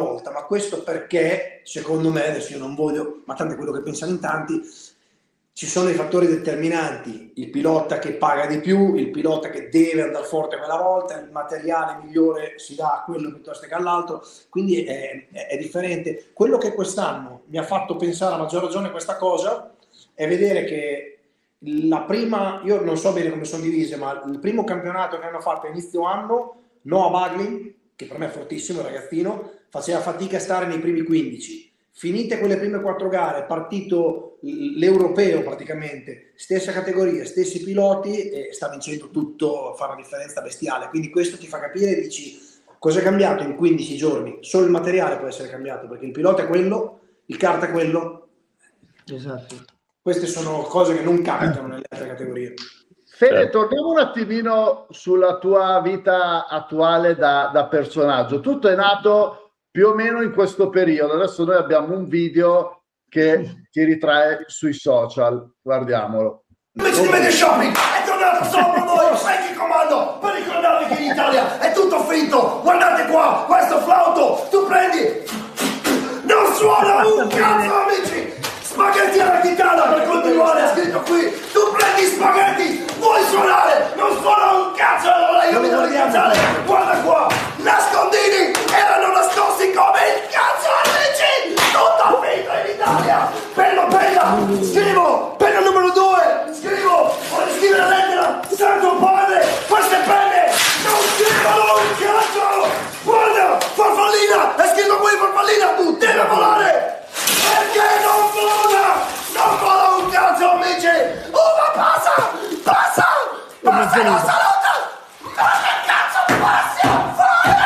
volta, ma questo perché, secondo me, adesso io non voglio, ma tanto è quello che pensano in tanti, ci sono i fattori determinanti, il pilota che paga di più, il pilota che deve andare forte quella volta, il materiale migliore si dà a quello piuttosto che all'altro, quindi è differente. Quello che quest'anno mi ha fatto pensare a maggior ragione questa cosa è vedere che la prima, io non so bene come sono divise, ma il primo campionato che hanno fatto a inizio anno, Noah Bagley, che per me è fortissimo, ragazzino, faceva fatica a stare nei primi 15. Finite quelle prime 4 gare, partito l'europeo praticamente, stessa categoria, stessi piloti, e sta vincendo tutto, fa una differenza bestiale. Quindi questo ti fa capire, dici, cosa è cambiato in 15 giorni? Solo il materiale può essere cambiato, perché il pilota è quello, il kart è quello. Esatto. Queste sono cose che non capitano nelle altre categorie. Fede, torniamo un attimino sulla tua vita attuale da personaggio. Tutto è nato più o meno in questo periodo. Adesso noi abbiamo un video che ti ritrae sui social. Guardiamolo. Amici di Media Shopping, è tornato solo per voi, sai chi comando? Per ricordarvi che in Italia è tutto finto. Guardate qua, questo flauto, tu prendi, non suona un cazzo amici. Spaghetti alla chitarra per continuare, è scritto qui. Tu prendi spaghetti, vuoi suonare, non suona un cazzo, allora io mi devo rialzare. Guarda qua, nascondini erano nascosti come il cazzo amici. Tutto finto in Italia. Penna, scrivo, penna numero 2, scrivo, voglio scrivere la lettera, Santo Padre, queste penne non scrivono un cazzo. Guarda, farfallina, è scritto qui farfallina, deve volare. Perché non vola un cazzo amici. Ma passa, non saluta. Ma che cazzo passiamo fare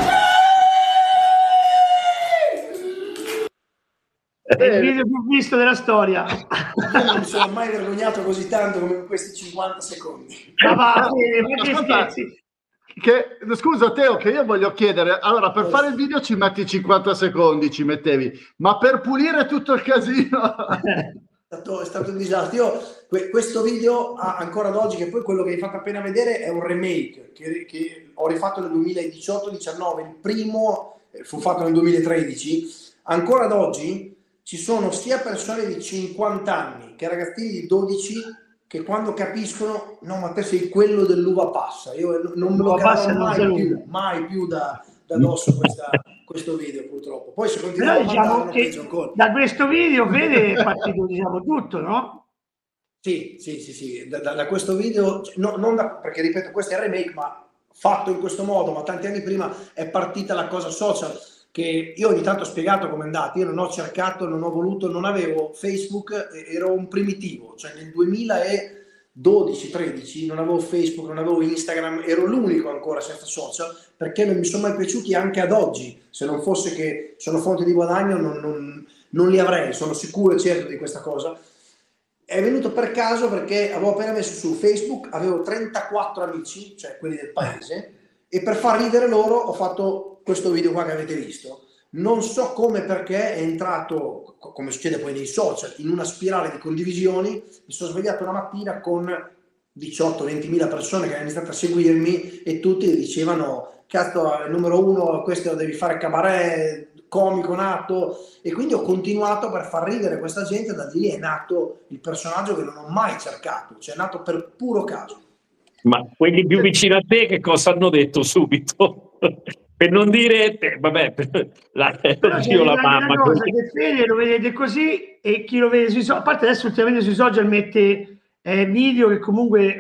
amici? È il video più visto della storia. Io non mi sono mai vergognato così tanto come in questi 50 secondi. Ma che scherzi. Scusa Teo, che io voglio chiedere, allora per fare il video ci metti 50 secondi, ci mettevi, ma per pulire tutto il casino È stato un disastro. Io questo video ancora ad oggi, che poi quello che hai fatto appena vedere è un remake che ho rifatto nel 2018-19, il primo fu fatto nel 2013. Ancora ad oggi ci sono sia persone di 50 anni che ragazzini di 12 che quando capiscono, no, ma te sei quello dell'uva passa. Io non me lo cavo mai più da addosso questo video, purtroppo. Poi se continuiamo a mandarlo, peggio ancora. Da questo video vede è partito, diciamo, tutto, no? Sì. Da questo video, perché ripeto, questo è il remake, ma fatto in questo modo, ma tanti anni prima è partita la cosa social, che io ogni tanto ho spiegato come è andato. Io non ho cercato, non ho voluto, non avevo Facebook, ero un primitivo, cioè nel 2012-13 non avevo Facebook, non avevo Instagram, ero l'unico ancora senza social, perché non mi sono mai piaciuti anche ad oggi. Se non fosse che sono fonte di guadagno non li avrei, sono sicuro e certo di questa cosa. È venuto per caso perché avevo appena messo su Facebook, avevo 34 amici, cioè quelli del paese, e per far ridere loro ho fatto questo video qua che avete visto. Non so come, perché è entrato, come succede poi nei social, in una spirale di condivisioni. Mi sono svegliato una mattina con 18-20 mila persone che hanno iniziato a seguirmi e tutti dicevano: cazzo, numero 1, questo devi fare cabaret, comico nato. E quindi ho continuato per far ridere questa gente. Da lì è nato il personaggio che non ho mai cercato, cioè è nato per puro caso. Ma quelli più vicini a te che cosa hanno detto subito? Per non dire, vabbè, la mamma. Cosa che Fede lo vedete così, e chi lo vede sui social, a parte adesso ultimamente sui social mette video che comunque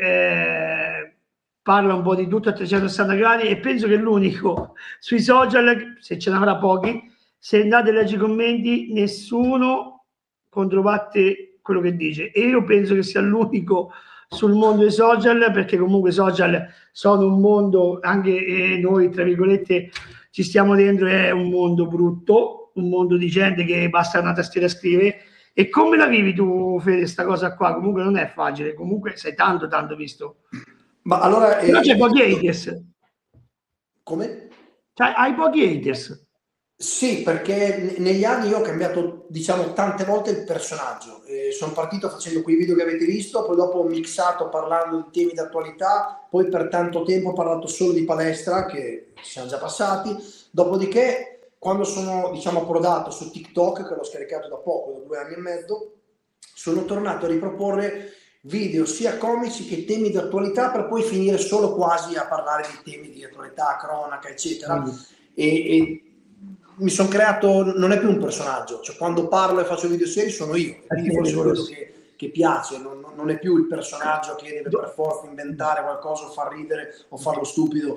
parla un po' di tutto a 360 gradi, e penso che l'unico sui social, se ce n'avrà pochi, se andate a leggere i commenti, nessuno controbatte quello che dice, e io penso che sia l'unico sul mondo dei social, perché comunque i social sono un mondo, anche noi tra virgolette ci stiamo dentro, è un mondo brutto, un mondo di gente che basta una tastiera a scrivere. E come la vivi tu, Fede, questa cosa qua? Comunque non è facile, comunque sei tanto visto. Ma allora però c'è pochi haters. Come? Cioè, hai pochi haters. Sì, perché negli anni io ho cambiato, diciamo, tante volte il personaggio. Sono partito facendo quei video che avete visto, poi dopo ho mixato parlando di temi d'attualità, poi per tanto tempo ho parlato solo di palestra, che ci siamo già passati. Dopodiché quando sono, diciamo, approdato su TikTok, che l'ho scaricato da poco, da 2 anni e mezzo, sono tornato a riproporre video sia comici che temi di attualità, per poi finire solo quasi a parlare di temi di attualità, cronaca, eccetera. E mi sono creato, non è più un personaggio, cioè quando parlo e faccio video seri sono io, quindi forse quello che piace, non è più il personaggio che deve per forza inventare qualcosa o far ridere o farlo stupido.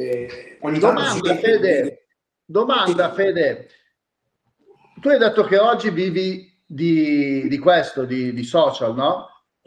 Domanda Fede, tu hai detto che oggi vivi di questo, di social, no?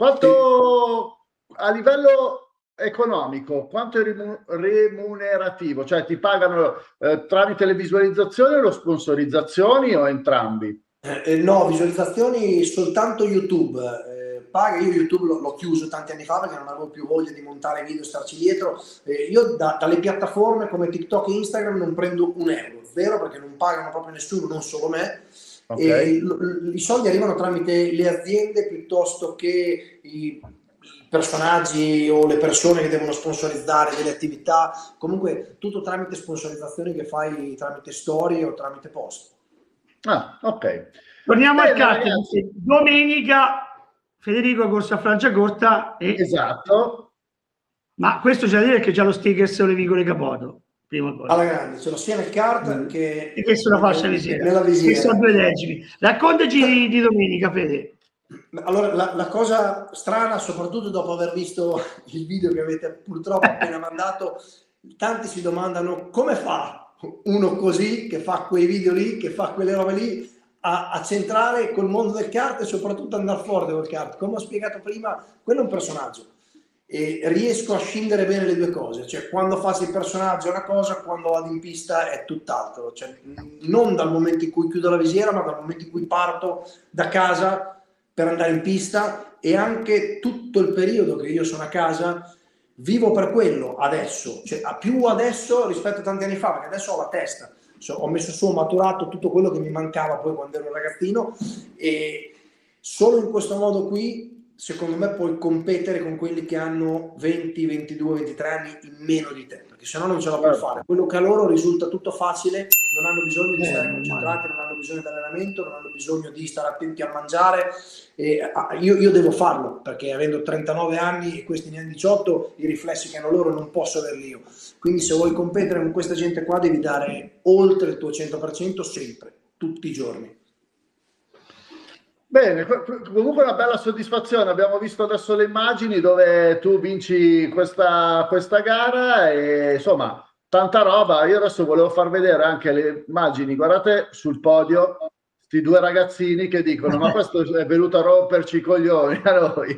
Quanto a livello economico, quanto è remunerativo? Cioè ti pagano tramite le visualizzazioni o sponsorizzazioni o entrambi? No, visualizzazioni soltanto YouTube. Paga, io YouTube l'ho chiuso tanti anni fa perché non avevo più voglia di montare video e starci dietro. Io dalle piattaforme come TikTok e Instagram non prendo un euro, zero, perché non pagano proprio nessuno, non solo me. Okay. I soldi arrivano tramite le aziende piuttosto che i personaggi o le persone che devono sponsorizzare delle attività, comunque tutto tramite sponsorizzazioni che fai tramite storie o tramite post. Ah, ok. Torniamo al kart. Domenica Federico corsa a Franciacorta e... Esatto. Ma questo c'è da dire che già lo sticker le vigole Capoto. Prima cosa. Alla grande, ce lo sia nel kart che sulla fascia visiera. Nella visiera. Che sono 2 decimi. Raccontaci di domenica, Fede. Allora, la cosa strana, soprattutto dopo aver visto il video che avete purtroppo appena mandato, tanti si domandano come fa uno così, che fa quei video lì, che fa quelle robe lì, a centrare col mondo del kart e soprattutto andare forte col kart. Come ho spiegato prima, quello è un personaggio. E riesco a scindere bene le due cose, cioè quando faccio il personaggio è una cosa, quando vado in pista è tutt'altro, cioè, non dal momento in cui chiudo la visiera, ma dal momento in cui parto da casa per andare in pista, e anche tutto il periodo che io sono a casa vivo per quello adesso, cioè più adesso rispetto a tanti anni fa, perché adesso ho la testa, cioè, ho messo su, ho maturato tutto quello che mi mancava poi quando ero un ragazzino, e solo in questo modo qui secondo me puoi competere con quelli che hanno 20, 22, 23 anni in meno di te, perché se no non ce la puoi fare. Quello che a loro risulta tutto facile, non hanno bisogno di stare concentrati, non hanno bisogno di allenamento, non hanno bisogno di stare attenti a mangiare. Io devo farlo, perché avendo 39 anni e questi ne hanno 18, i riflessi che hanno loro non posso averli io. Quindi se vuoi competere con questa gente qua devi dare oltre il tuo 100% sempre, tutti i giorni. Bene, comunque una bella soddisfazione. Abbiamo visto adesso le immagini dove tu vinci questa gara e insomma tanta roba. Io adesso volevo far vedere anche le immagini. Guardate sul podio questi 2 ragazzini che dicono ma questo è venuto a romperci i coglioni a noi.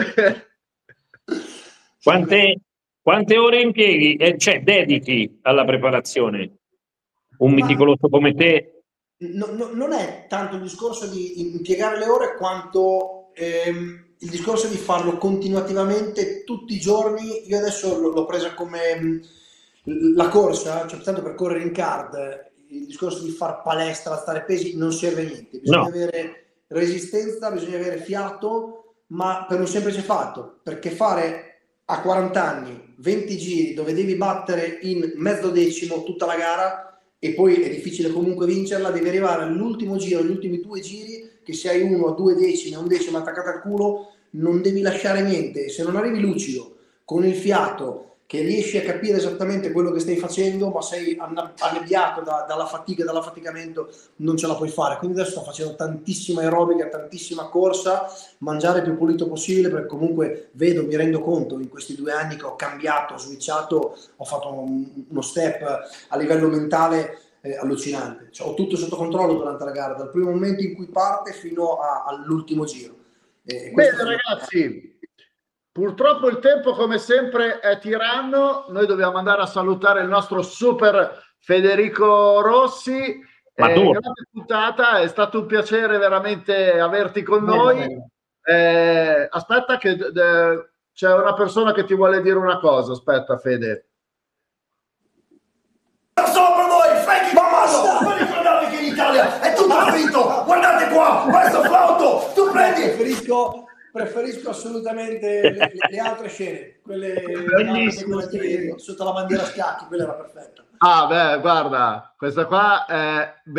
Quante ore impieghi, cioè dedichi alla preparazione? Un meticoloso come te? Non è tanto il discorso di impiegare le ore quanto il discorso di farlo continuativamente tutti i giorni. Io adesso l'ho presa come la corsa, cioè tanto per correre in kart, il discorso di far palestra, stare pesi non serve a niente, bisogna avere resistenza, bisogna avere fiato, ma per un semplice fatto, perché fare a 40 anni 20 giri dove devi battere in mezzo decimo tutta la gara, e poi è difficile comunque vincerla, devi arrivare all'ultimo giro, gli ultimi 2 giri, che se hai 1 o 2 decimi, 1 decimo attaccato al culo, non devi lasciare niente. Se non arrivi lucido, con il fiato, che riesci a capire esattamente quello che stai facendo, ma sei annebbiato dalla fatica e dall'affaticamento, non ce la puoi fare. Quindi adesso sto facendo tantissima aerobica, tantissima corsa, mangiare il più pulito possibile, perché comunque mi rendo conto in questi 2 anni che ho cambiato, ho switchato, ho fatto uno step a livello mentale allucinante. Cioè, ho tutto sotto controllo durante la gara, dal primo momento in cui parte fino all'ultimo giro. Bene ragazzi, purtroppo il tempo come sempre è tiranno, noi dobbiamo andare a salutare il nostro super Federico Rossi. Grande puntata, è stato un piacere veramente averti con noi. Aspetta che c'è una persona che ti vuole dire una cosa, aspetta Fede. Sopra voi, Frankie Comando, non ricordate che in Italia è tutto finto, guardate qua, questo flauto, tu prendi. Preferisco assolutamente le altre scene, quelle sotto la bandiera a scacchi, quella era perfetta. Ah, beh, guarda, questa qua è